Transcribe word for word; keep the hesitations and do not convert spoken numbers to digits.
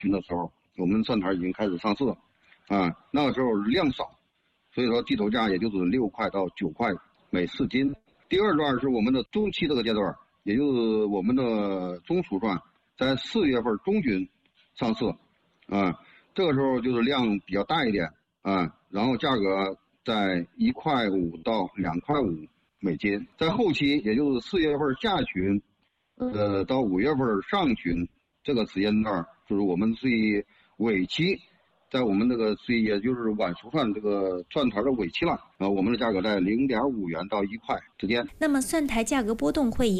旬的时候，我们蒜苔已经开始上市，啊，那个时候量少，所以说地头价也就是六块到九块每四斤。第二段是我们的中期这个阶段，也就是我们的中熟蒜，在四月份中旬上市，啊，这个时候就是量比较大一点，啊，然后价格在一块五到两块五每斤。在后期，也就是四月份下旬，呃，到五月份上旬这个时间段，就是我们最尾期，在我们这个最也就是晚熟蒜这个蒜苔的尾期了啊，我们的价格在零点五元到一块之间。 那么蒜苔价格波动会